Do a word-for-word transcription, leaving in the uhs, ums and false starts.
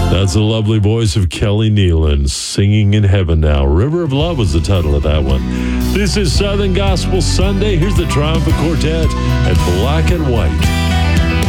That's the lovely voice of Kelly Nealon, Singing in Heaven Now. River of Love was the title of that one. This is Southern Gospel Sunday. Here's the Triumphant Quartet at Black and White.